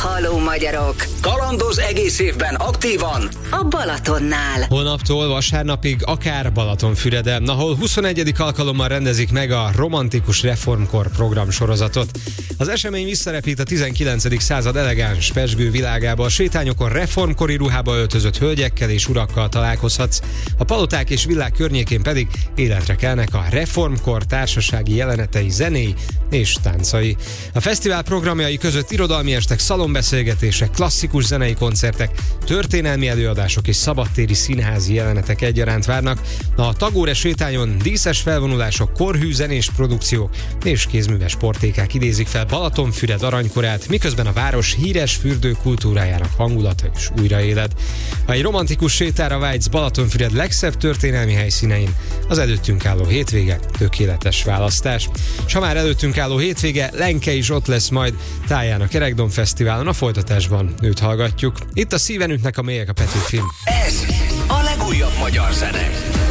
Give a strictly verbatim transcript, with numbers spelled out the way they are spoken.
Halló magyarok! Kalandoz egész évben aktívan a Balatonnál. Holnaptól vasárnapig akár Balatonfüreden, ahol huszonegyedik alkalommal rendezik meg a Romantikus Reformkor program sorozatot. Az esemény visszarepít a tizenkilencedik század elegáns pezsgő világába, a sétányokon reformkori ruhába öltözött hölgyekkel és urakkal találkozhatsz, a paloták és villák környékén pedig életre kelnek a reformkor társasági jelenetei, zenéi és táncai. A fesztivál programjai között irodalmi estek, szalonbeszélgetések, klasszikus zenei koncertek, történelmi előadások és szabadtéri színházi jelenetek egyaránt várnak. A Tagóre sétányon díszes felvonulások, korhű zenés produkciók és kézműves sportékák idézik fel Balatonfüred aranykorát, miközben a város híres fürdő kultúrájának hangulata is újraéled. Ha egy romantikus sétára vágysz Balatonfüred legszebb történelmi helyszínein, az előttünk álló hétvége tökéletes választás. S ha már előttünk álló hétvége, Lenke is ott lesz majd táján a Kerekdom Fesztiválon, a folytatásban őt hallgatjuk. Itt a Szíven ütnek a mélyek, a Petőfi. Ez a legújabb magyar zene.